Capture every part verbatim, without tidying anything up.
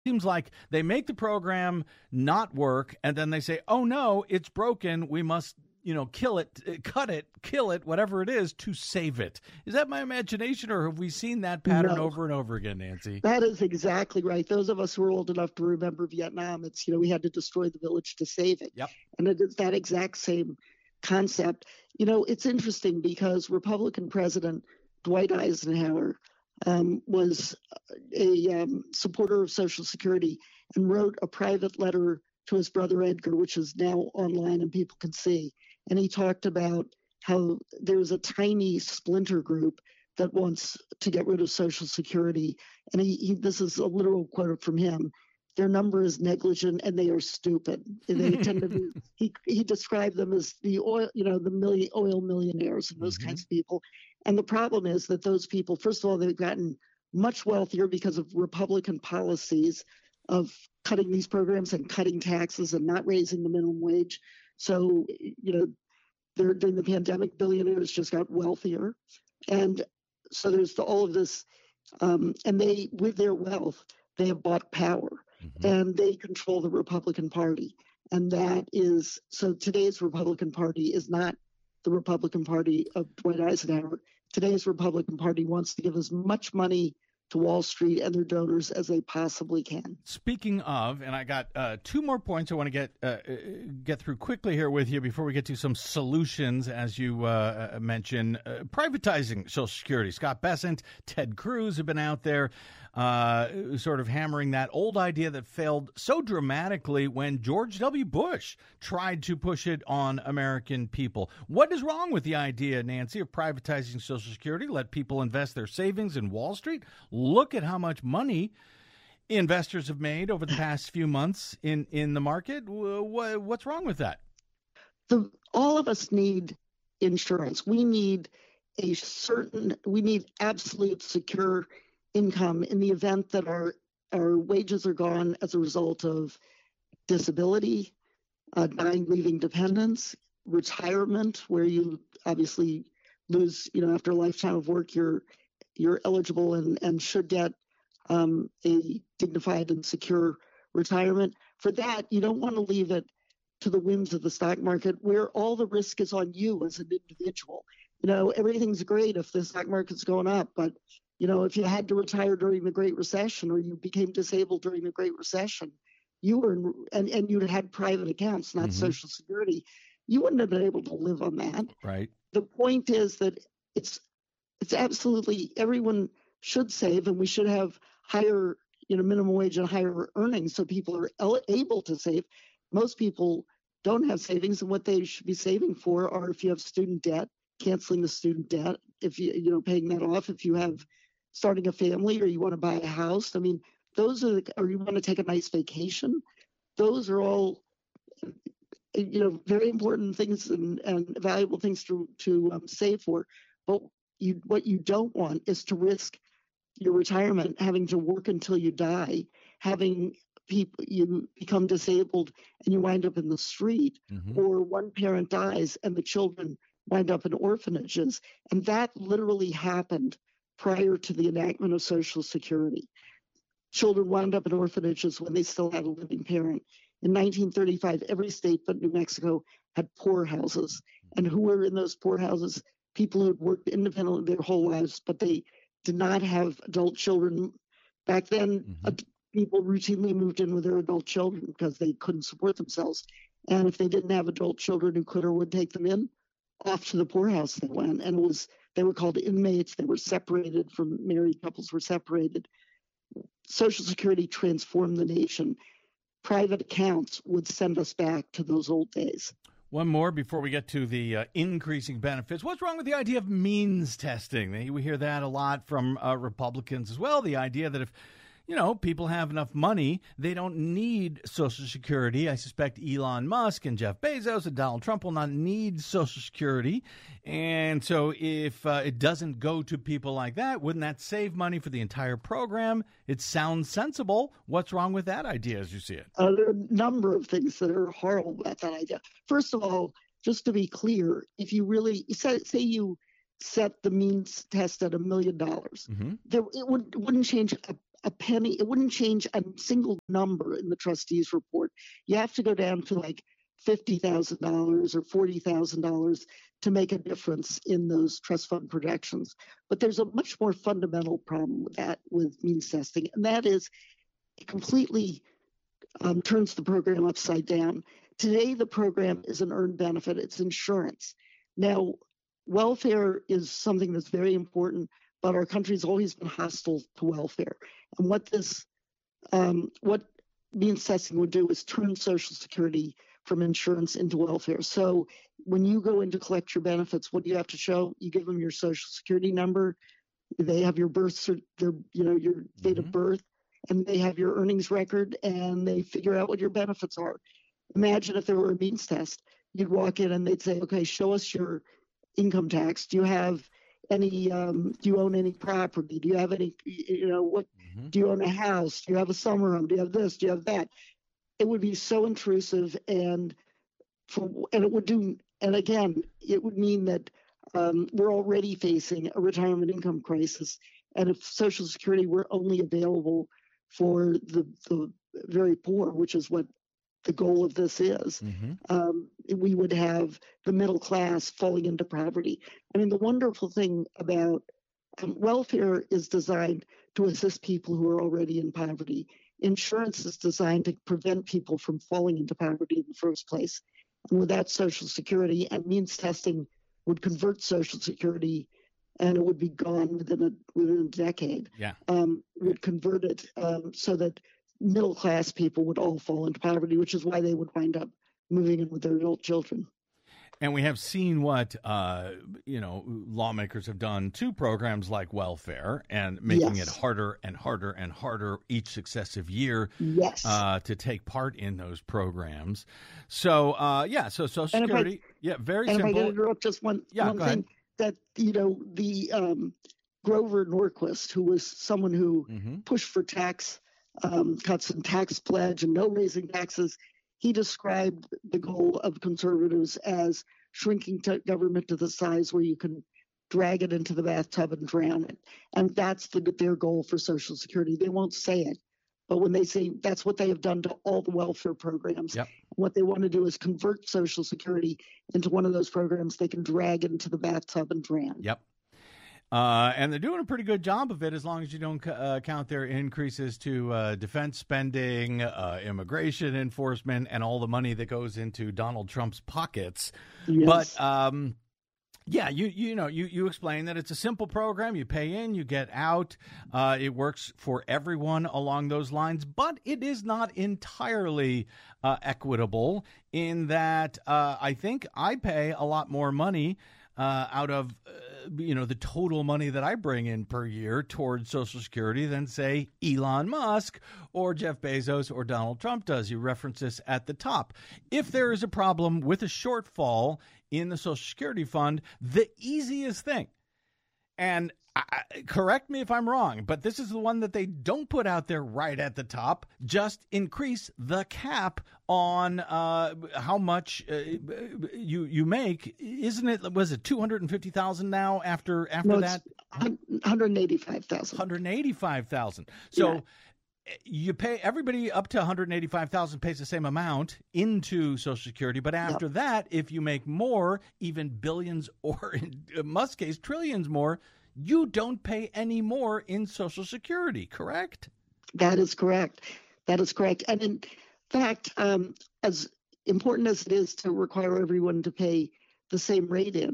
Seems like they make the program not work, and then they say, oh, no, it's broken. We must, you know, kill it, cut it, kill it, whatever it is, to save it. Is that my imagination, or have we seen that pattern No. over and over again, Nancy? That is exactly right. Those of us who are old enough to remember Vietnam, it's, you know, we had to destroy the village to save it. Yep. And it is that exact same concept. You know, it's interesting because Republican President Dwight Eisenhower um, was a um, supporter of Social Security and wrote a private letter to his brother Edgar, which is now online and people can see. And he talked about how there's a tiny splinter group that wants to get rid of Social Security. And he, he this is a literal quote from him. Their number is negligent and they are stupid. They tend to be, he, he described them as the oil, you know, the million, oil millionaires and those mm-hmm. kinds of people. And the problem is that those people, first of all, they've gotten much wealthier because of Republican policies of cutting these programs and cutting taxes and not raising the minimum wage. So, you know, they're, during the pandemic, billionaires just got wealthier. And so there's the, all of this. Um, and they, with their wealth, they have bought power mm-hmm. and they control the Republican Party. And that is, so today's Republican Party is not the Republican Party of Dwight Eisenhower. Today's Republican Party wants to give as much money to Wall Street and their donors as they possibly can. Speaking of, and I got uh, two more points I want to get uh, get through quickly here with you before we get to some solutions, as you uh, mentioned. Uh, privatizing Social Security. Scott Bessent, Ted Cruz have been out there uh, sort of hammering that old idea that failed so dramatically when George W. Bush tried to push it on American people. What is wrong with the idea, Nancy, of privatizing Social Security? Let people invest their savings in Wall Street? Look at how much money investors have made over the past few months in, in the market. What's wrong with that? The, all of us need insurance. We need a certain, we need absolute secure income in the event that our, our wages are gone as a result of disability, uh, dying, leaving dependents, retirement, where you obviously lose, you know, after a lifetime of work, you're you're eligible and, and should get um, a dignified and secure retirement. For that, you don't want to leave it to the whims of the stock market where all the risk is on you as an individual. You know, everything's great if the stock market's going up, but, you know, if you had to retire during the Great Recession or you became disabled during the Great Recession, you were, in, and, and you had private accounts, not mm-hmm. Social Security, you wouldn't have been able to live on that. Right. The point is that it's, It's absolutely, everyone should save, and we should have higher, you know, minimum wage and higher earnings so people are el- able to save. Most people don't have savings, and what they should be saving for are if you have student debt, canceling the student debt, if you, you know, paying that off, if you have starting a family or you want to buy a house. I mean, those are the, or you want to take a nice vacation. Those are all, you know, very important things and, and valuable things to, to um, save for. But You, what you don't want is to risk your retirement, having to work until you die, having people, you become disabled and you wind up in the street, mm-hmm. or one parent dies and the children wind up in orphanages. And that literally happened prior to the enactment of Social Security. Children wound up in orphanages when they still had a living parent. In nineteen thirty-five, every state but New Mexico had poorhouses. And who were in those poorhouses? People who had worked independently their whole lives, but they did not have adult children. Back then, mm-hmm. uh, people routinely moved in with their adult children because they couldn't support themselves. And if they didn't have adult children who could or would take them in, off to the poorhouse they went. And it was they were called inmates. They were separated from married couples, were separated. Social Security transformed the nation. Private accounts would send us back to those old days. One more before we get to the uh, increasing benefits. What's wrong with the idea of means testing? We hear that a lot from uh, Republicans as well. The idea that if, you know, people have enough money, they don't need Social Security. I suspect Elon Musk and Jeff Bezos and Donald Trump will not need Social Security. And so if uh, it doesn't go to people like that, wouldn't that save money for the entire program? It sounds sensible. What's wrong with that idea as you see it? Uh, there are a number of things that are horrible about that idea. First of all, just to be clear, if you really say, say you set the means test at a million dollars, mm-hmm. there it would, wouldn't change a a penny. It wouldn't change a single number in the trustees report. You have to go down to like fifty thousand dollars or forty thousand dollars to make a difference in those trust fund projections. But there's a much more fundamental problem with that, with means testing, and that is it completely um, turns the program upside down. Today, the program is an earned benefit. It's insurance. Now, welfare is something that's very important, but our country's always been hostile to welfare. And what this, um, what means testing would do is turn Social Security from insurance into welfare. So when you go in to collect your benefits, what do you have to show? You give them your Social Security number. They have your birth, cert- their, you know, your date Mm-hmm. of birth, and they have your earnings record, and they figure out what your benefits are. Imagine if there were a means test. You'd walk in and they'd say, okay, show us your income tax. Do you have any, um, do you own any property? Do you have any, you know, what, Mm-hmm. do you own a house? Do you have a summer home? Do you have this? Do you have that? It would be so intrusive, and for, and it would do, and again, it would mean that um, we're already facing a retirement income crisis. And if Social Security were only available for the, the very poor, which is what the goal of this is, Mm-hmm. um, we would have the middle class falling into poverty. I mean, the wonderful thing about um, welfare is designed to assist people who are already in poverty. Insurance is designed to prevent people from falling into poverty in the first place. And without Social Security, and means testing would convert Social Security, and it would be gone within a within a decade. Yeah. Um, would convert it um, so that middle class people would all fall into poverty, which is why they would wind up moving in with their adult children. And we have seen what, uh, you know, lawmakers have done to programs like welfare and making Yes. it harder and harder and harder each successive year Yes. uh, to take part in those programs. So, uh, yeah, so Social And if I- Security, yeah, very and if I simple. can interrupt just one, Yeah, one go thing, ahead. that, you know, the um, Grover Norquist, who was someone who Mm-hmm. pushed for tax um, cuts and tax pledge and no raising taxes, he described the goal of conservatives as shrinking t- government to the size where you can drag it into the bathtub and drown it. And that's the, their goal for Social Security. They won't say it, but when they say that's what they have done to all the welfare programs, Yep. what they want to do is convert Social Security into one of those programs they can drag into the bathtub and drown. Yep. Uh, and they're doing a pretty good job of it as long as you don't uh, count their increases to uh, defense spending, uh, immigration enforcement, and all the money that goes into Donald Trump's pockets. Yes. But um, yeah, you you know you you explain that it's a simple program. You pay in, you get out. Uh, it works for everyone along those lines, but it is not entirely uh, equitable in that uh, I think I pay a lot more money uh, out of uh, you know the total money that I bring in per year towards Social Security than say Elon Musk or Jeff Bezos or Donald Trump does. You reference this at the top. If there is a problem with a shortfall in the Social Security fund, the easiest thing, and I, correct me if I'm wrong, but this is the one that they don't put out there right at the top, just increase the cap on uh, how much uh, you you make. Isn't it, was it two hundred fifty thousand dollars now after, after No, that? one hundred eighty-five thousand. one hundred eighty-five thousand dollars. So Yeah. you pay, everybody up to one hundred eighty-five thousand dollars pays the same amount into Social Security, but after Yep. that, if you make more, even billions or in Musk's case, trillions more, you don't pay any more in Social Security, correct? That is correct. That is correct. And in fact, um, as important as it is to require everyone to pay the same rate in,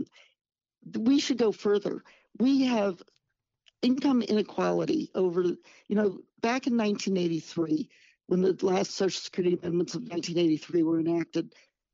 we should go further. We have income inequality over, you know, back in nineteen eighty-three, when the last Social Security amendments of nineteen eighty-three were enacted,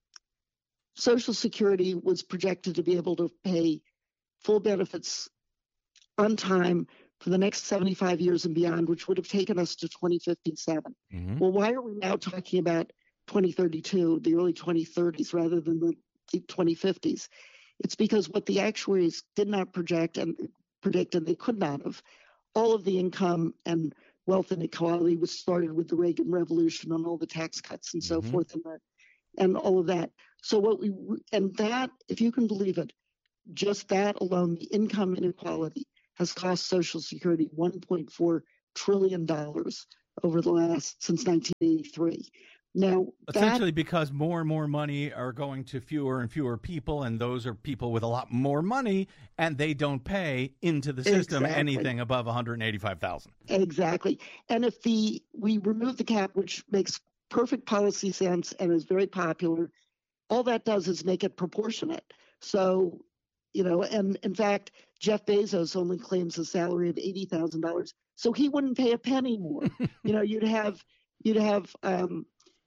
Social Security was projected to be able to pay full benefits on time for the next seventy-five years and beyond, which would have taken us to twenty fifty-seven. Mm-hmm. Well, why are we now talking about twenty thirty-two, the early twenty thirties, rather than the, the twenty fifties? It's because what the actuaries did not project and predict, and they could not have, all of the income and wealth inequality was started with the Reagan Revolution and all the tax cuts and so Mhm. forth, and the, and all of that. So what we and that, if you can believe it, just that alone, the income inequality has cost Social Security one point four trillion dollars over the last, since nineteen eighty-three. Now, essentially that, because more and more money are going to fewer and fewer people, and those are people with a lot more money, and they don't pay into the system exactly. anything above one hundred eighty-five thousand dollars. Exactly. And if the we remove the cap, which makes perfect policy sense and is very popular, all that does is make it proportionate. So, you know, and in fact, Jeff Bezos only claims a salary of eighty thousand dollars, so he wouldn't pay a penny more. you know, you'd have you'd have um,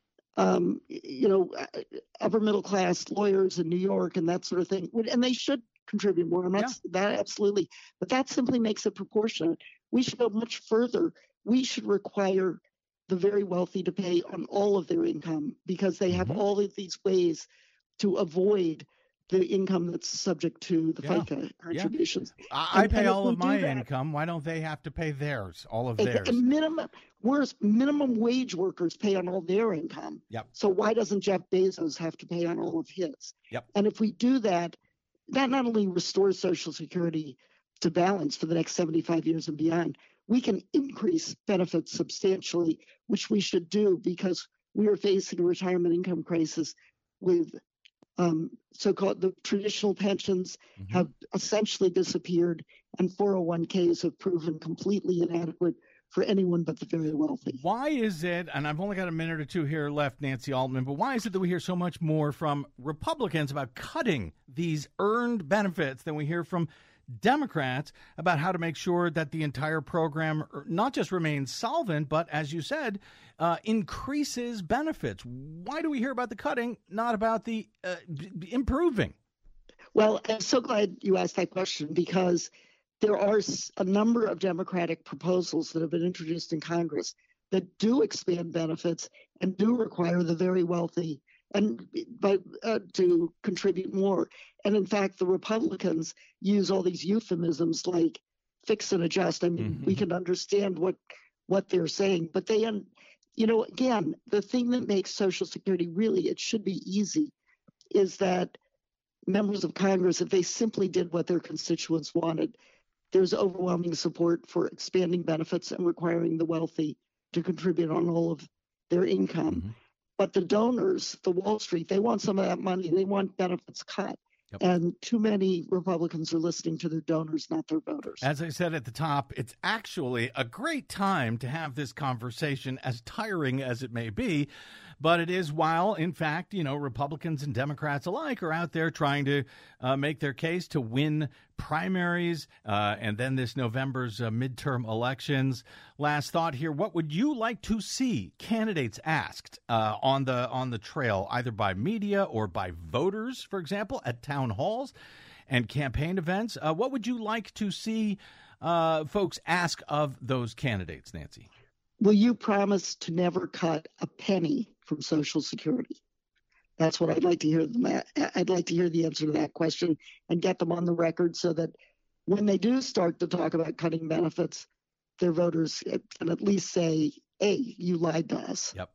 um, you know, upper middle class lawyers in New York and that sort of thing, and they should contribute more. I'm not yeah. that absolutely, but that simply makes it proportionate. We should go much further. We should require the very wealthy to pay on all of their income, because they have mm-hmm. all of these ways to avoid the income that's subject to the yeah. FICA contributions. Yeah. I, I pay all of my that, income. Why don't they have to pay theirs, all of theirs? And minimum, worse, minimum wage workers pay on all their income. Yep. So why doesn't Jeff Bezos have to pay on all of his? Yep. And if we do that, that not only restores Social Security to balance for the next seventy-five years and beyond, we can increase benefits substantially, which we should do, because we are facing a retirement income crisis with Um, so-called the traditional pensions mm-hmm. have essentially disappeared, and four oh one k's have proven completely inadequate for anyone but the very wealthy. Why is it, and I've only got a minute or two here left, Nancy Altman, but why is it that we hear so much more from Republicans about cutting these earned benefits than we hear from Democrats about how to make sure that the entire program not just remains solvent, but, as you said, uh, increases benefits? Why do we hear about the cutting, not about the uh, b- improving? Well, I'm so glad you asked that question, because there are a number of Democratic proposals that have been introduced in Congress that do expand benefits and do require the very wealthy and by, uh, to contribute more. And in fact, the Republicans use all these euphemisms like fix and adjust. I mean, mm-hmm. we can understand what what they're saying, but they, you know, again, the thing that makes Social Security really, it should be easy, is that members of Congress, if they simply did what their constituents wanted, there's overwhelming support for expanding benefits and requiring the wealthy to contribute on all of their income. Mm-hmm. But the donors, the Wall Street, they want some of that money. They want benefits cut. Yep. And too many Republicans are listening to their donors, not their voters. As I said at the top, it's actually a great time to have this conversation, as tiring as it may be. But it is while, in fact, you know, Republicans and Democrats alike are out there trying to uh, make their case to win primaries uh, and then this November's uh, midterm elections. Last thought here: what would you like to see candidates asked uh, on the on the trail, either by media or by voters, for example, at town halls and campaign events? Uh, what would you like to see uh, folks ask of those candidates, Nancy? Will you promise to never cut a penny from Social Security? That's what I'd like to hear them. I'd like to hear the answer to that question and get them on the record, so that when they do start to talk about cutting benefits, their voters can at least say, "Hey, you lied to us." Yep.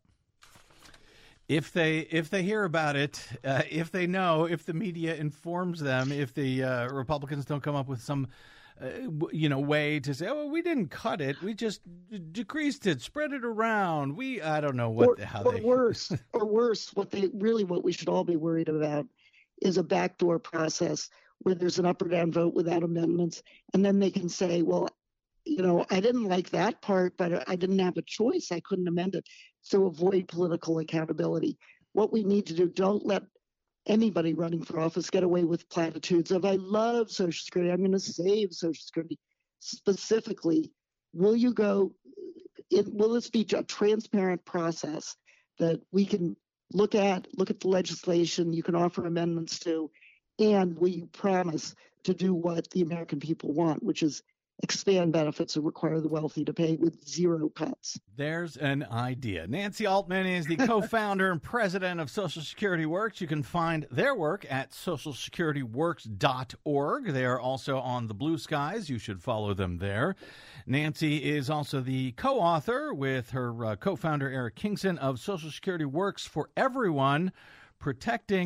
If they if they hear about it, uh, if they know, if the media informs them, if the uh, Republicans don't come up with some Uh, you know, way to say, oh, we didn't cut it, we just d- decreased it, spread it around. We, I don't know what or, the hell or they... worse, or worse, what they really, what we should all be worried about is a backdoor process where there's an up or down vote without amendments, and then they can say, well, you know, I didn't like that part, but I didn't have a choice. I couldn't amend it. So avoid political accountability. What we need to do, don't let anybody running for office get away with platitudes of, I love Social Security, I'm going to save Social Security. Specifically, will you go, it, will this be a transparent process that we can look at, look at the legislation, you can offer amendments to, and will you promise to do what the American people want, which is expand benefits and require the wealthy to pay with zero cuts? There's an idea. Nancy Altman is the co-founder and president of Social Security Works. You can find their work at social security works dot org. They are also on the Blue Skies. You should follow them there. Nancy is also the co-author with her uh, co-founder Eric Kingson of Social Security Works for Everyone: Protecting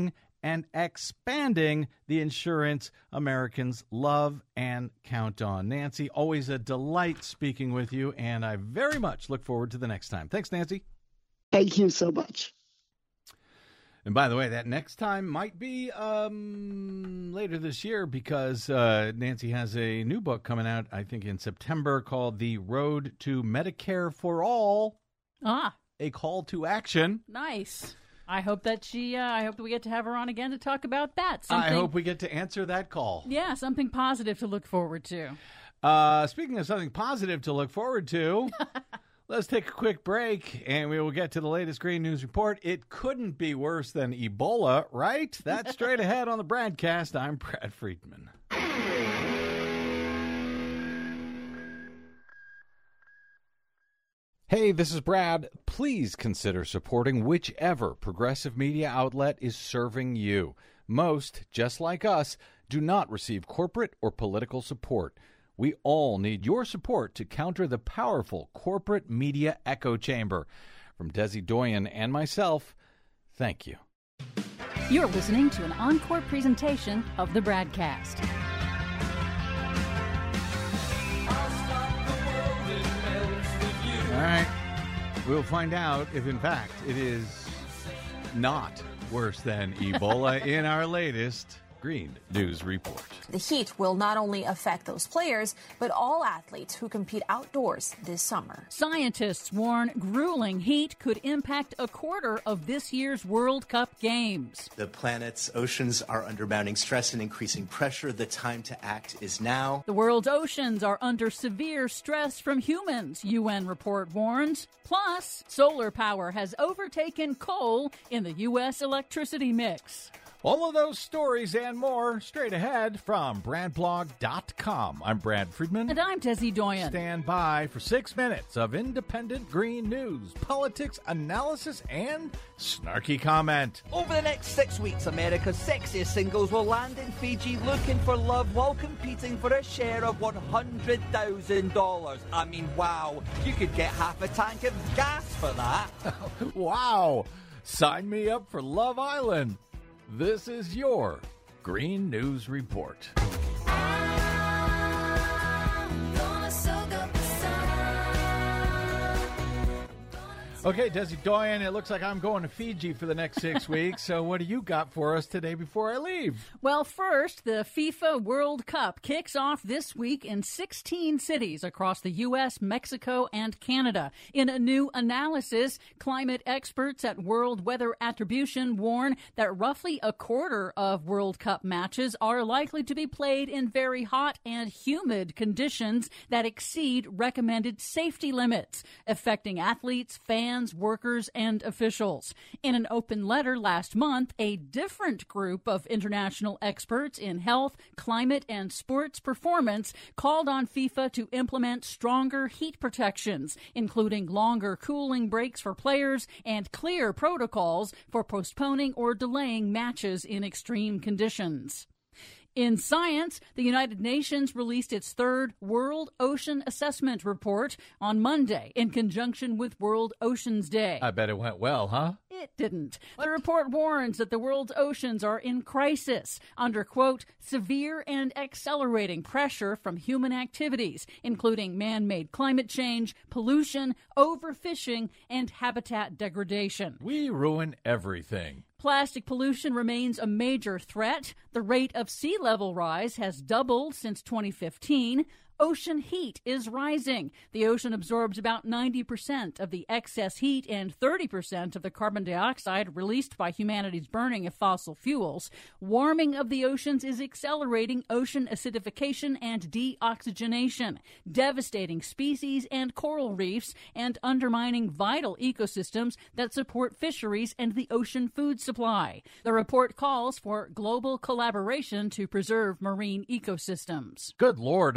and expanding the insurance Americans love and count on. Nancy, always a delight speaking with you, and I very much look forward to the next time. Thanks, Nancy. Thank you so much. And by the way, that next time might be um, later this year because uh, Nancy has a new book coming out, I think, in September called The Road to Medicare for All. Ah. A call to action. Nice. I hope that she, uh, I hope that we get to have her on again to talk about that. Something, I hope we get to answer that call. Yeah, something positive to look forward to. Uh, speaking of something positive to look forward to, let's take a quick break and we will get to the latest Green News Report. It couldn't be worse than Ebola, right? That's straight ahead on the BradCast. I'm Brad Friedman. Hey, this is Brad. Please consider supporting whichever progressive media outlet is serving you. Most, just like us, do not receive corporate or political support. We all need your support to counter the powerful corporate media echo chamber. From Desi Doyen and myself, thank you. You're listening to an encore presentation of the BradCast. All right. We'll find out if, in fact, it is not worse than Ebola in our latest Green News Report. The heat will not only affect those players, but all athletes who compete outdoors this summer. Scientists warn grueling heat could impact a quarter of this year's World Cup games. The planet's oceans are under mounting stress and increasing pressure. The time to act is now. The world's oceans are under severe stress from humans, U N report warns. Plus, solar power has overtaken coal in the U S electricity mix. All of those stories and more straight ahead from brad blog dot com. I'm Brad Friedman. And I'm Desi Doyen. Stand by for six minutes of independent green news, politics, analysis, and snarky comment. Over the next six weeks, America's sexiest singles will land in Fiji looking for love while competing for a share of one hundred thousand dollars. I mean, wow. You could get half a tank of gas for that. Wow. Sign me up for Love Island. This is your Green News Report. Okay, Desi Doyen, it looks like I'm going to Fiji for the next six weeks. So what do you got for us today before I leave? Well, first, the FIFA World Cup kicks off this week in sixteen cities across the U S, Mexico, and Canada. In a new analysis, climate experts at World Weather Attribution warn that roughly a quarter of World Cup matches are likely to be played in very hot and humid conditions that exceed recommended safety limits, affecting athletes, fans, workers, and officials. In an open letter last month, a different group of international experts in health, climate, and sports performance called on FIFA to implement stronger heat protections, including longer cooling breaks for players and clear protocols for postponing or delaying matches in extreme conditions. In science, the United Nations released its third World Ocean Assessment Report on Monday in conjunction with World Oceans Day. I bet it went well, huh? It didn't. What? The report warns that the world's oceans are in crisis under, quote, severe and accelerating pressure from human activities, including man-made climate change, pollution, overfishing, and habitat degradation. We ruin everything. Plastic pollution remains a major threat. The rate of sea level rise has doubled since twenty fifteen. Ocean heat is rising. The ocean absorbs about ninety percent of the excess heat and thirty percent of the carbon dioxide released by humanity's burning of fossil fuels. Warming of the oceans is accelerating ocean acidification and deoxygenation, devastating species and coral reefs, and undermining vital ecosystems that support fisheries and the ocean food supply. The report calls for global collaboration to preserve marine ecosystems. Good Lord, I'm dehydrated.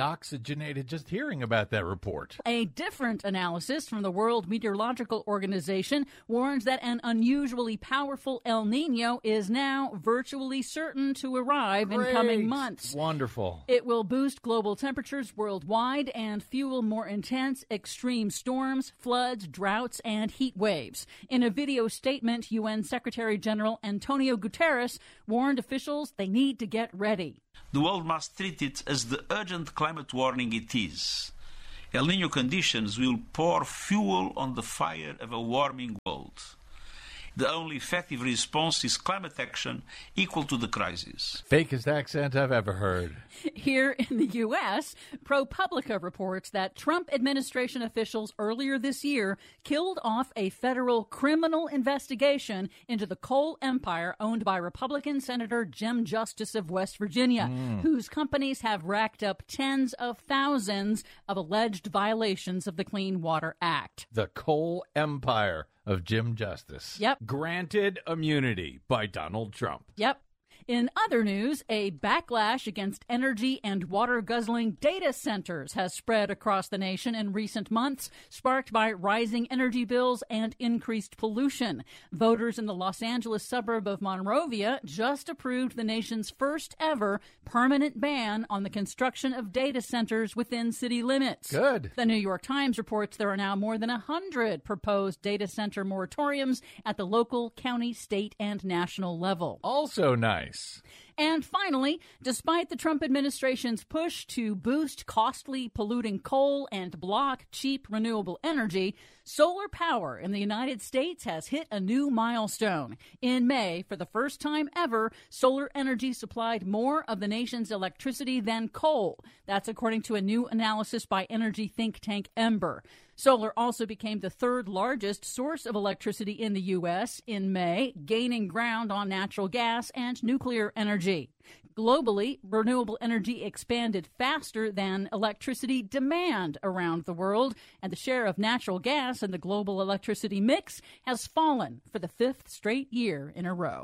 deoxygenated just hearing about that report. A different analysis from the World Meteorological Organization warns that an unusually powerful El Nino is now virtually certain to arrive Great. in coming months. Wonderful. It will boost global temperatures worldwide and fuel more intense extreme storms, floods, droughts, and heat waves. In a video statement, U N Secretary General Antonio Guterres warned officials they need to get ready. The world must treat it as the urgent climate warning it is. El Nino conditions will pour fuel on the fire of a warming world. The only effective response is climate action equal to the crisis. Fakest accent I've ever heard. Here in the U S, ProPublica reports that Trump administration officials earlier this year killed off a federal criminal investigation into the coal empire owned by Republican Senator Jim Justice of West Virginia, mm. whose companies have racked up tens of thousands of alleged violations of the Clean Water Act. The coal empire of Jim Justice. Yep. Granted immunity by Donald Trump. Yep. In other news, a backlash against energy and water-guzzling data centers has spread across the nation in recent months, sparked by rising energy bills and increased pollution. Voters in the Los Angeles suburb of Monrovia just approved the nation's first ever permanent ban on the construction of data centers within city limits. Good. The New York Times reports there are now more than one hundred proposed data center moratoriums at the local, county, state, and national level. Also nice. And finally, despite the Trump administration's push to boost costly polluting coal and block cheap renewable energy, solar power in the United States has hit a new milestone. In May, for the first time ever, solar energy supplied more of the nation's electricity than coal. That's according to a new analysis by energy think tank Ember. Solar also became the third largest source of electricity in the U S in May, gaining ground on natural gas and nuclear energy. Globally, renewable energy expanded faster than electricity demand around the world, and the share of natural gas in the global electricity mix has fallen for the fifth straight year in a row.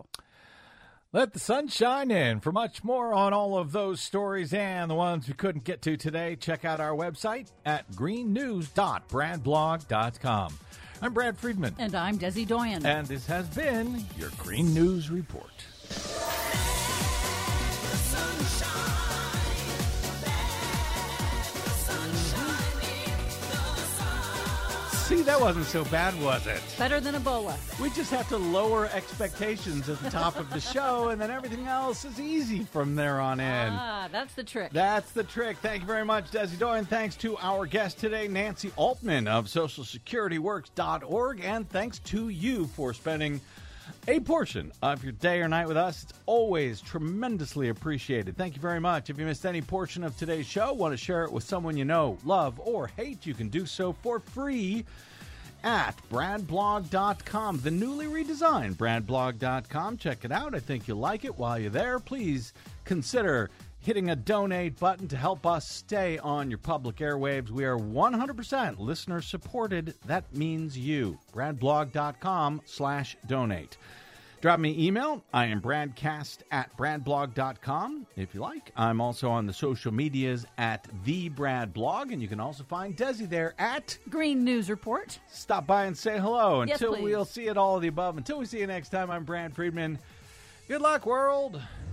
Let the sun shine in. For much more on all of those stories and the ones we couldn't get to today, check out our website at green news dot brad blog dot com. I'm Brad Friedman. And I'm Desi Doyen. And this has been your Green News Report. See, that wasn't so bad, was it? Better than Ebola. We just have to lower expectations at the top of the show, and then everything else is easy from there on in. Ah, that's the trick. That's the trick. Thank you very much, Desi Doyen. Thanks to our guest today, Nancy Altman of Social Security Works dot org, and thanks to you for spending a portion of your day or night with us. It's always tremendously appreciated. Thank you very much. If you missed any portion of today's show, want to share it with someone you know, love, or hate, you can do so for free at brad blog dot com, the newly redesigned brad blog dot com. Check it out. I think you'll like it. While you're there, please consider hitting a donate button to help us stay on your public airwaves. We are one hundred percent listener supported. That means you. brad blog dot com slash donate. Drop me an email. I am bradcast at brad blog dot com if you like. I'm also on the social medias at the Brad Blog, and you can also find Desi there at Green News Report. Stop by and say hello. Yes, Until please. we'll see it all of the above. Until we see you next time, I'm Brad Friedman. Good luck, world.